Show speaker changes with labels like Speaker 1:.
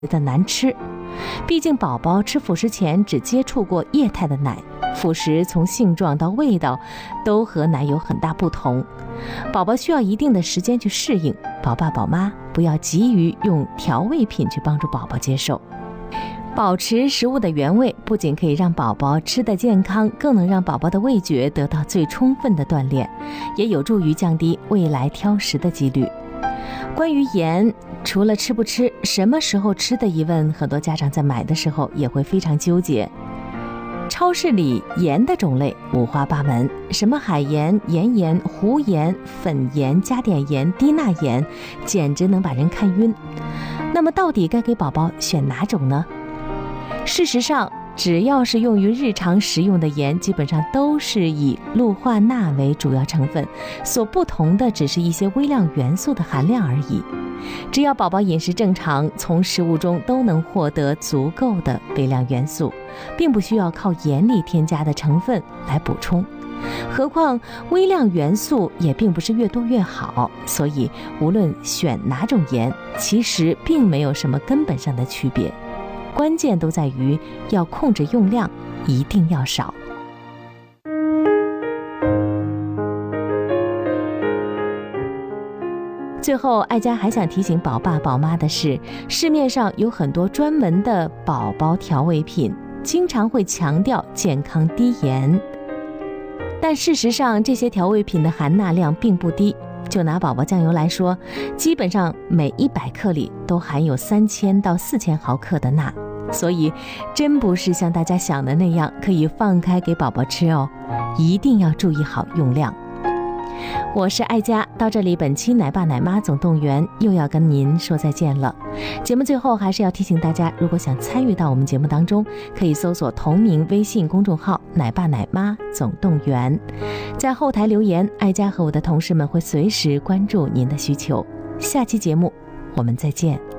Speaker 1: 的难吃。毕竟宝宝吃辅食前只接触过液态的奶，辅食从性状到味道都和奶有很大不同，宝宝需要一定的时间去适应。宝爸宝妈不要急于用调味品去帮助宝宝接受。保持食物的原味，不仅可以让宝宝吃得健康，更能让宝宝的味觉得到最充分的锻炼，也有助于降低未来挑食的几率。关于盐，除了吃不吃、什么时候吃的疑问，很多家长在买的时候也会非常纠结。超市里盐的种类五花八门，什么海盐、岩盐、湖盐、粉盐、加碘盐、低钠盐，简直能把人看晕。那么到底该给宝宝选哪种呢？事实上，只要是用于日常食用的盐，基本上都是以氯化钠为主要成分，所不同的只是一些微量元素的含量而已。只要宝宝饮食正常，从食物中都能获得足够的微量元素，并不需要靠盐里添加的成分来补充。何况微量元素也并不是越多越好，所以无论选哪种盐，其实并没有什么根本上的区别。关键都在于要控制用量，一定要少。最后，爱家还想提醒宝爸宝妈的是，市面上有很多专门的宝宝调味品，经常会强调健康低盐，但事实上这些调味品的含钠量并不低。就拿宝宝酱油来说，基本上每100克里都含有3000到4000毫克的钠，所以真不是像大家想的那样可以放开给宝宝吃哦，一定要注意好用量。我是爱家，到这里本期奶爸奶妈总动员又要跟您说再见了。节目最后还是要提醒大家，如果想参与到我们节目当中，可以搜索同名微信公众号奶爸奶妈总动员，在后台留言，爱家和我的同事们会随时关注您的需求。下期节目我们再见。